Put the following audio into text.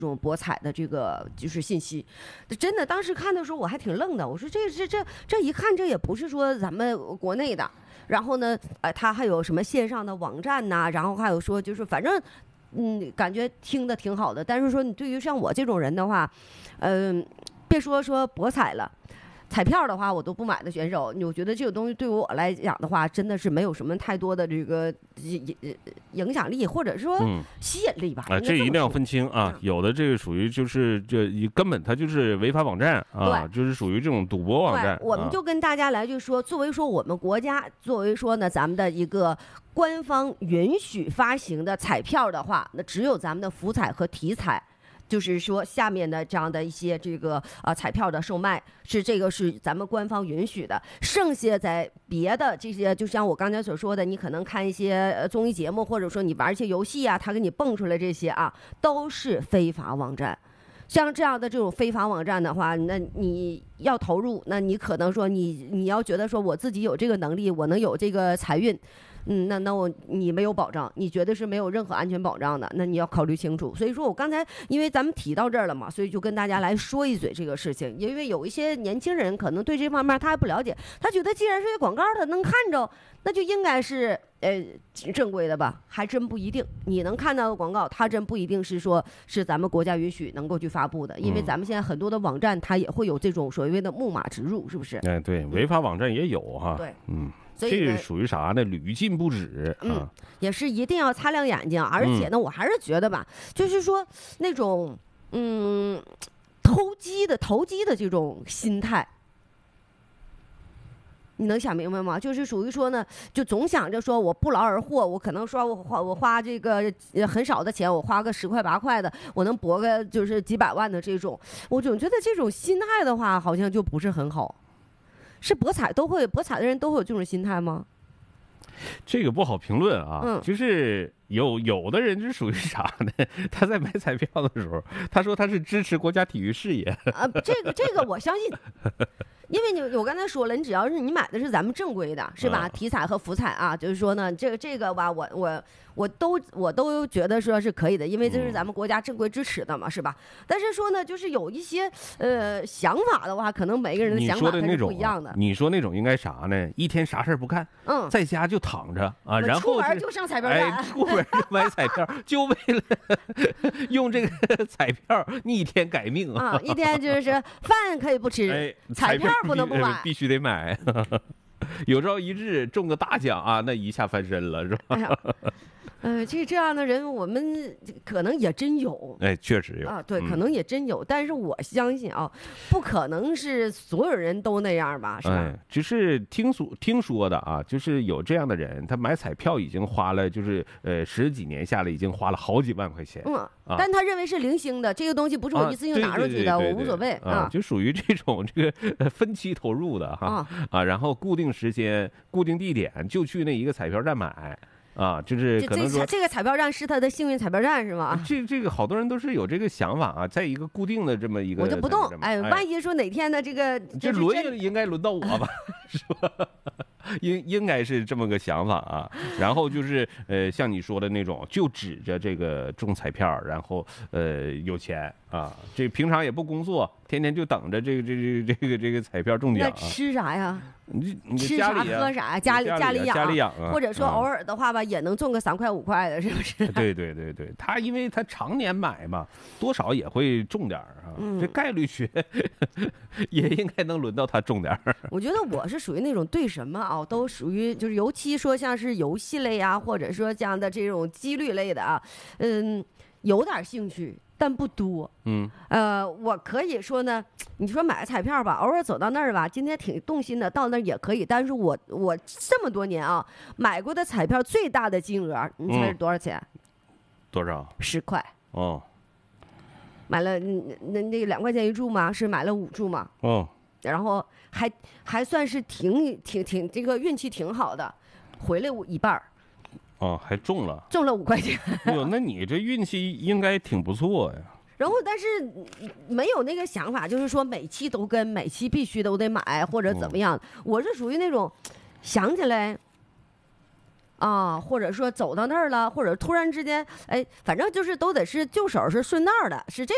这种博彩的这个就是信息，真的当时看的时候我还挺愣的，我说这一看这也不是说咱们国内的，然后呢，它还有什么线上的网站呐、然后还有说就是反正，感觉听的挺好的，但是说你对于像我这种人的话，别说博彩了。彩票的话，我都不买的选手，我觉得这个东西对我来讲的话，真的是没有什么太多的这个影响力，或者说吸引力吧。 这一定要分清啊！有的这个属于就是根本它就是违法网站啊，就是属于这种赌博网站。 我们就跟大家来就说，作为说我们国家，作为说呢咱们的一个官方允许发行的彩票的话，那只有咱们的福彩和体彩。就是说，下面的这样的一些这个彩票的售卖这个是咱们官方允许的，剩下在别的这些，就像我刚才所说的，你可能看一些综艺节目，或者说你玩一些游戏啊，它给你蹦出来这些啊，都是非法网站。像这样的这种非法网站的话，那你要投入，那你可能说你要觉得说我自己有这个能力，我能有这个财运。那你没有保障，你觉得是没有任何安全保障的，那你要考虑清楚。所以说我刚才因为咱们提到这儿了嘛，所以就跟大家来说一嘴这个事情。因为有一些年轻人可能对这方面他还不了解，他觉得既然是广告他能看着，那就应该是正规的吧？还真不一定。你能看到的广告，它真不一定是说是咱们国家允许能够去发布的，因为咱们现在很多的网站它也会有这种所谓的木马植入，是不是？ 对，违法网站也有哈。 对， 这属于啥呢？屡禁不止啊！ 也是一定要擦亮眼睛，而且呢，我还是觉得吧，就是说那种投机的这种心态，你能想明白吗？就是属于说呢，就总想着说我不劳而获，我可能说我花这个很少的钱，我花个10块8块的，我能博个就是几百万的这种，我总觉得这种心态的话，好像就不是很好。是博彩的人都会有这种心态吗？ 这个不好评论啊，就是有的人就属于啥呢？他在买彩票的时候，他说他是支持国家体育事业啊，这个我相信，因为我刚才说了，你只要是你买的是咱们正规的，是吧？体彩和福彩啊，就是说呢，这个吧，我都觉得说是可以的，因为这是咱们国家正规支持的嘛，是吧？但是说呢，就是有一些想法的话，可能每个人的想法它是不一样的。 你说那种应该啥呢？一天啥事儿不干，在家就躺着啊，然后出门就上彩票站， 出门就买彩票，就为了用这个彩票逆天改命啊！一天就是饭可以不吃，彩票不能不买， 必须得买。有朝一日中个大奖啊，那一下翻身了，是吧？ 这样的人我们可能也真有， 确实有啊，对，可能也真有，但是我相信啊，不可能是所有人都那样吧，是吧？ 只是听说的啊，就是有这样的人，他买彩票已经花了，就是10几年下来已经花了好几万块钱， 但他认为是零星的，这个东西不是我一次性拿出去的，我无所谓啊， 就属于这种这个分期投入的哈然后固定时间、固定地点就去那一个彩票站买。就是可能说这个彩票站是他的幸运彩票站是吗？ 这个好多人都是有这个想法啊，在一个固定的这么一个， 我就不动，万一说哪天的这个这轮应该轮到我吧，是吧？应该是这么个想法啊。然后就是像你说的那种，就指着这个中彩票，然后有钱啊，这平常也不工作，天天就等着这个彩票中奖。 那吃啥呀？ 你吃啥喝啥呀？家里养啊， 或者说偶尔的话吧，也能中个3块5块的，是不是？ 对，他因为他常年买嘛，多少也会中点啊。这概率学也应该能轮到他中点。 我觉得我是属于那种对什么啊都属于，就是尤其说像是游戏类啊，或者说这样的这种几率类的啊，有点兴趣。但不多，我可以说呢，你说买个彩票吧，偶尔走到那儿吧，今天挺动心的，到那儿也可以。但是我这么多年啊，买过的彩票最大的金额，你猜是多少钱？ 多少 ？10块。 哦， 买了那个2块钱一注嘛，是买了5注嘛。 哦， 然后还算是挺这个运气挺好的，回来一半儿。 还中了 5块钱。 哟，那你这运气应该挺不错呀。 然后，但是没有那个想法，就是说每期都跟，每期必须都得买或者怎么样。我是属于那种想起来啊，或者说走到那儿了，或者突然之间，反正就是都得是就手是顺道的，是这